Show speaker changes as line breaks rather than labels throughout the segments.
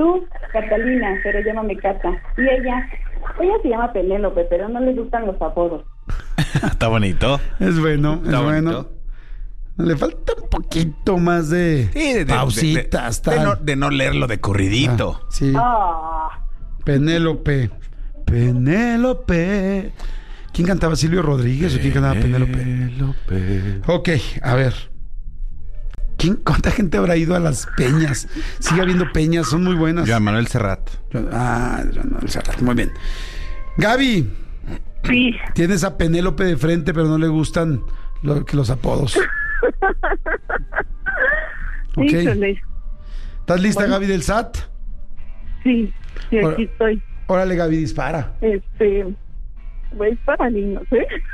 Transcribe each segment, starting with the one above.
Tú, Catalina, pero llámame Cata. Y ella se llama Penélope, pero no le gustan los apodos.
Está bonito.
Es bueno,
Está
es bueno.
bonito.
Le falta un poquito más de pausitas, tal.
De no leerlo de corridito.
Sí. Penélope. ¿Quién cantaba? ¿Silvio Rodríguez o quién cantaba Penélope? Ok, a ver. ¿Cuánta gente habrá ido a las peñas? Sigue habiendo peñas, son muy buenas.
Joan Manuel Serrat.
Joan Manuel Serrat, muy bien. Gaby.
Sí.
Tienes a Penélope de frente, pero no le gustan los apodos. Ok.
Híjole.
¿Estás lista, Gaby del SAT?
Sí, aquí estoy.
Órale, Gaby, dispara.
Pues para niños,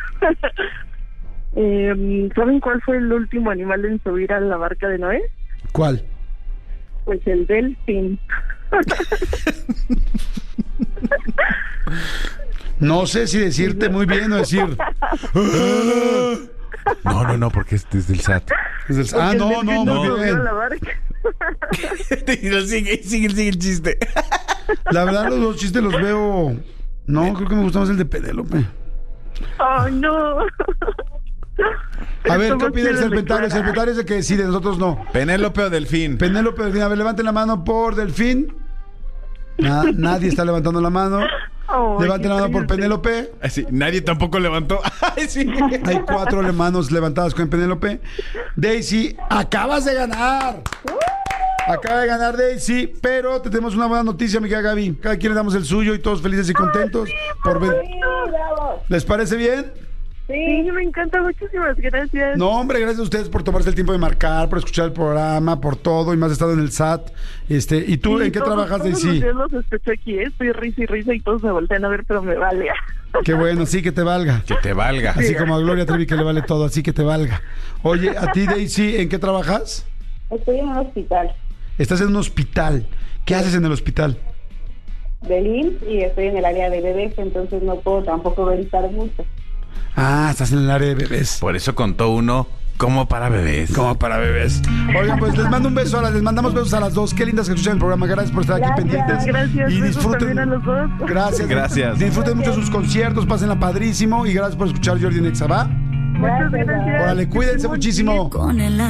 ¿saben cuál fue el último animal en subir a la barca de Noé?
¿Cuál?
Pues el delfín.
No sé si decirte muy bien o decir...
No, porque este es del SAT.
No, muy bien.
La barca.
Sigue el chiste.
La verdad, los dos chistes los veo... No, creo que me gusta más el de Penélope.
¡Oh, no!
A ver, ¿qué opina el Serpentario? El Serpentario es el que decide, nosotros no.
¿Penélope o Delfín?
Penélope o Delfín. A ver, levanten la mano por Delfín. Nadie está levantando la mano. Levanten la mano por Penélope.
Sí, nadie tampoco levantó. Ay, sí.
Hay 4 manos levantadas con Penélope. Daisy, acabas de ganar. Acaba de ganar Daisy, pero te tenemos una buena noticia, mi querida Gaby. Cada quien le damos el suyo y todos felices y contentos. ¿Les parece bien?
Sí, me encanta, muchísimas gracias.
No, hombre, gracias a ustedes por tomarse el tiempo de marcar, por escuchar el programa, por todo, y más estado en el SAT. ¿Y tú en qué trabajas, Daisy?
Yo los escucho aquí, estoy risa y todos se voltean a ver, pero me vale.
Qué bueno, sí, que te valga.
Que te valga.
Así como a Gloria Trevi que le vale todo, así que te valga. Oye, a ti, Daisy, ¿en qué trabajas?
Estoy en un hospital.
Estás en un hospital. ¿Qué haces en el hospital?
Del IMSS y estoy en el área de bebés, entonces no puedo tampoco gritar mucho.
Estás en el área de bebés.
Por eso contó uno como para bebés.
Oigan, pues les mando un beso, les mandamos besos a las dos. Qué lindas que escuchan el programa. Gracias por estar aquí pendientes.
Gracias.
Y disfruten.
A los dos.
Gracias. Disfruten mucho sus conciertos, pásenla padrísimo. Y gracias por escuchar Jordi Nexa, ¿va?
Muchas gracias.
Órale, cuídense muchísimo.